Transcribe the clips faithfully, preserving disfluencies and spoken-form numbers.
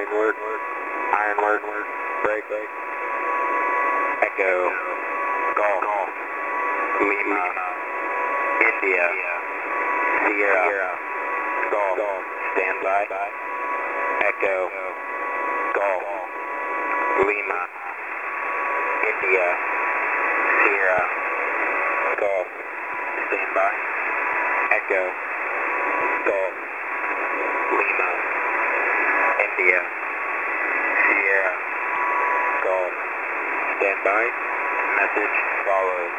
Ironwork, Ironwork, break, break. Echo, Golf, Golf. Lima, India, Sierra, Golf, Golf. Stand by. Echo, Golf, Lima, India, Sierra, Golf. Stand by. Echo, Golf, Lima, India, Sierra, Golf. Stand by. Message follows.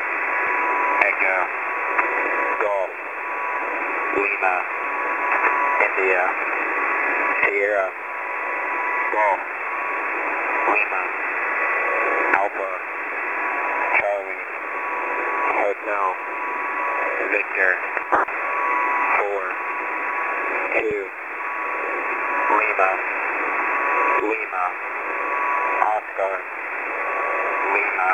Echo, Golf, Lima, India, Sierra, Golf, Lima, Alpha, Charlie, Hotel, Victor, four, two, Lima, Lima, Oscar, Lima,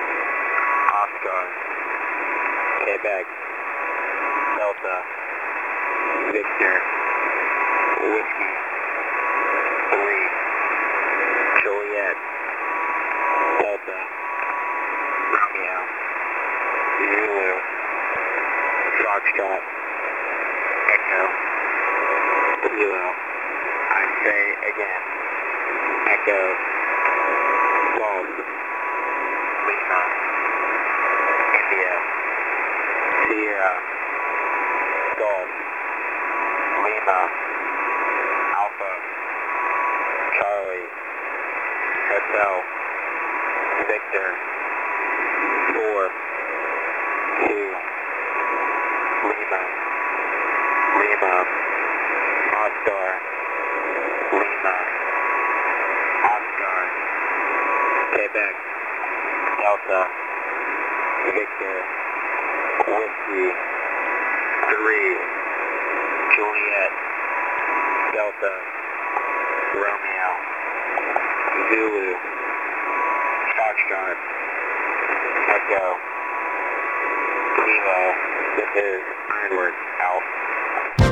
Oscar, Quebec, Delta, Victor, Whiskey, three, Juliet, Delta, Romeo, Zulu, Foxtrot, Echo, Kilo. I say again, Echo, Golf, Lima, India, Sierra, Golf, Lima, Alpha, Charlie, Hotel, Victor, four, two, Lima, Lima, Oscar, Lima, Oscar, Quebec, Delta, Victor, Whiskey, three, Juliet, Delta, Romeo, Zulu, Foxtrot, Echo, Kilo. This is Ironwork.